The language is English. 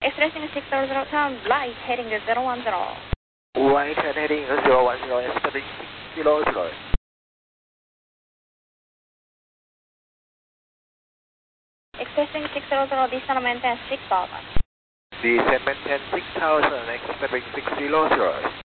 Expressing 600 turn, light heading 010. Right hand heading 010, expecting 600. Expressing 600, descend maintain 6000. Descend maintain 6000, expecting 600.